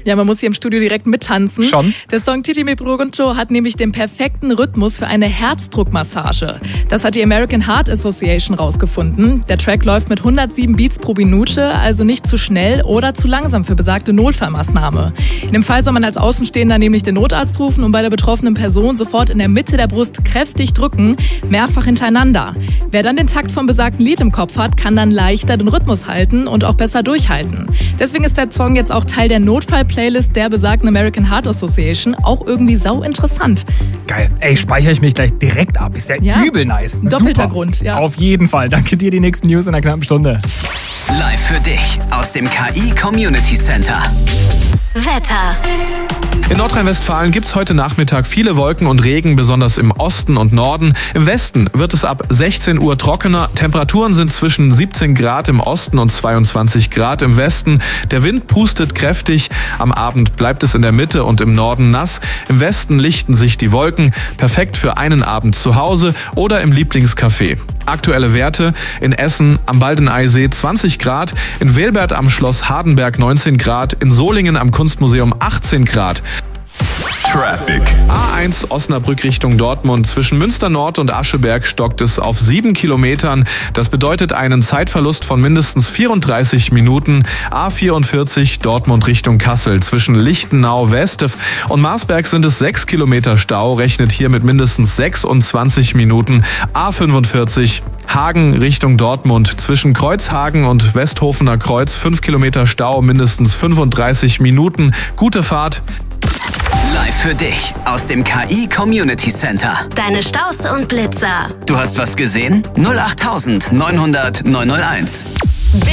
Ja, man muss hier im Studio direkt mittanzen. Schon? Der Song Titi Me Pregunto hat nämlich den perfekten Rhythmus für eine Herzdruckmassage. Das hat die American Heart Association rausgefunden. Der Track läuft mit 107 Beats pro Minute, also nicht zu schnell oder zu langsam für besagte Notfallmaßnahme. In dem Fall soll man als Außenstehender nämlich den Notarzt rufen und bei der betroffenen Person sofort in der Mitte der Brust kräftig drücken, mehrfach hintereinander. Wer dann den Takt vom besagten Lied im Kopf hat, kann dann leichter den Rhythmus halten und auch besser durchhalten. Deswegen ist der Song jetzt auch Teil der Notfall-Playlist der besagten American Heart Association. Auch irgendwie sau interessant. Geil. Ey, speichere ich mich gleich direkt ab. Ist ja übel nice. Doppelter Super. Grund, ja. Auf jeden Fall. Danke dir, die nächsten News in einer knappen Stunde. Live für dich aus dem KI Community Center. Wetter. In Nordrhein-Westfalen gibt es heute Nachmittag viele Wolken und Regen, besonders im Osten und Norden. Im Westen wird es ab 16 Uhr trockener. Temperaturen sind zwischen 17 Grad im Osten und 22 Grad im Westen. Der Wind pustet kräftig. Am Abend bleibt es in der Mitte und im Norden nass. Im Westen lichten sich die Wolken. Perfekt für einen Abend zu Hause oder im Lieblingscafé. Aktuelle Werte: in Essen am Baldeneysee 20 Grad, in Welbert am Schloss Hardenberg 19 Grad, in Solingen am Kunstmuseum 18 Grad. Traffic. A1 Osnabrück Richtung Dortmund. Zwischen Münster Nord und Ascheberg stockt es auf 7 Kilometern. Das bedeutet einen Zeitverlust von mindestens 34 Minuten. A44 Dortmund Richtung Kassel. Zwischen Lichtenau West und Marsberg sind es 6 Kilometer Stau. Rechnet hier mit mindestens 26 Minuten. A45 Hagen Richtung Dortmund. Zwischen Kreuzhagen und Westhofener Kreuz 5 Kilometer Stau, mindestens 35 Minuten. Gute Fahrt. Live für dich aus dem KI Community Center. Deine Staus und Blitzer. Du hast was gesehen? 08900 901.